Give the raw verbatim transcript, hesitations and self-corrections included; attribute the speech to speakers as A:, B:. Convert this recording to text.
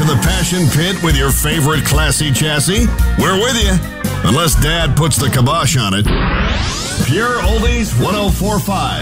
A: the Passion Pit with your favorite classy chassis? We're with you, unless Dad puts the kibosh on it. Pure Oldies one oh four point five.